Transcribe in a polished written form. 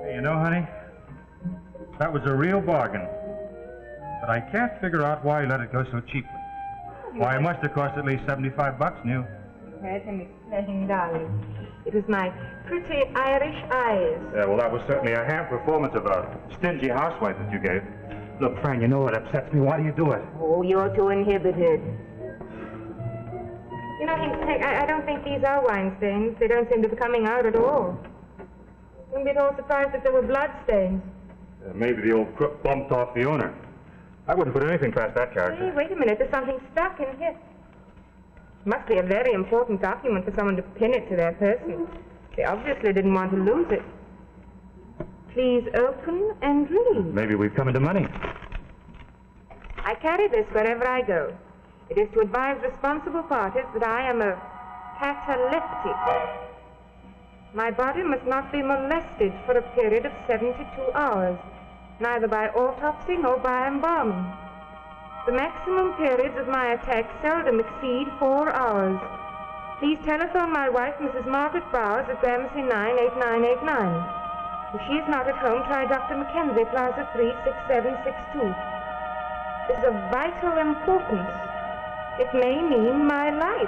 Hey, you know, honey, that was a real bargain. But I can't figure out why you let it go so cheaply. Why, it must have cost at least $75 new. Let him explain, darling. It was my pretty Irish eyes. Yeah, well, that was certainly a ham performance of a stingy housewife that you gave. Look, Fran, you know what upsets me. Why do you do it? Oh, you're too inhibited. You know, I don't think these are wine stains. They don't seem to be coming out at all. Wouldn't be at all surprised if there were blood stains. Maybe the old crook bumped off the owner. I wouldn't put anything past that character. Hey, wait a minute. There's something stuck in here. Must be a very important document for someone to pin it to their person. They obviously didn't want to lose it. Please open and read. Maybe we've come into money. I carry this wherever I go. It is to advise responsible parties that I am a cataleptic. My body must not be molested for a period of 72 hours, neither by autopsy nor by embalming. The maximum periods of my attack seldom exceed 4 hours. Please telephone my wife, Mrs. Margaret Bowers, at Gramercy 98989. If she is not at home, try Dr. Mackenzie, Plaza 36762. This is of vital importance. It may mean my life.